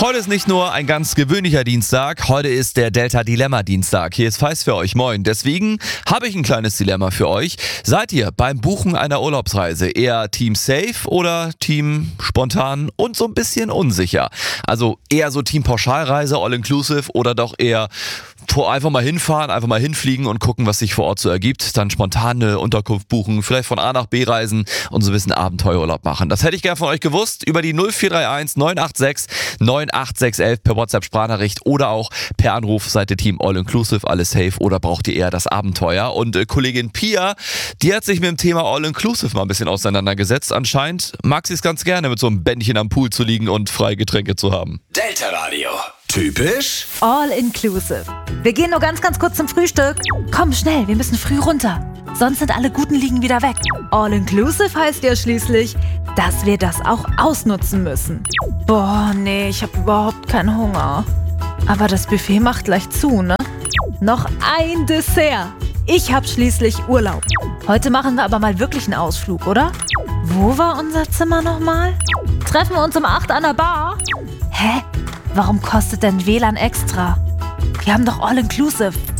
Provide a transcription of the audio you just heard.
Heute ist nicht nur ein ganz gewöhnlicher Dienstag, heute ist der Delta-Dilemma-Dienstag. Hier ist Feist für euch, moin. Deswegen habe ich ein kleines Dilemma für euch. Seid ihr beim Buchen einer Urlaubsreise eher Team Safe oder Team Spontan und so ein bisschen unsicher? Also eher so Team Pauschalreise, All-Inclusive oder doch eher einfach mal hinfahren, einfach mal hinfliegen und gucken, was sich vor Ort so ergibt. Dann spontan eine Unterkunft buchen, vielleicht von A nach B reisen und so ein bisschen Abenteuerurlaub machen. Das hätte ich gern von euch gewusst. Über die 0431 986 98611 per WhatsApp-Sprachnachricht oder auch per Anruf. Seid ihr Team All-Inclusive, alles safe oder braucht ihr eher das Abenteuer? Und Kollegin Pia, die hat sich mit dem Thema All-Inclusive mal ein bisschen auseinandergesetzt. Anscheinend mag sie es ganz gerne, mit so einem Bändchen am Pool zu liegen und freie Getränke zu haben. Delta Radio. Typisch All-Inclusive. Wir gehen nur ganz kurz zum Frühstück. Komm, schnell, wir müssen früh runter. Sonst sind alle guten Liegen wieder weg. All-Inclusive heißt ja schließlich, dass wir das auch ausnutzen müssen. Boah, nee, ich habe überhaupt keinen Hunger. Aber das Buffet macht gleich zu, ne? Noch ein Dessert. Ich hab schließlich Urlaub. Heute machen wir aber mal wirklich einen Ausflug, oder? Wo war unser Zimmer nochmal? Treffen wir uns um 8 an der Bar? Hä? Warum kostet denn WLAN extra? Wir haben doch All-Inclusive.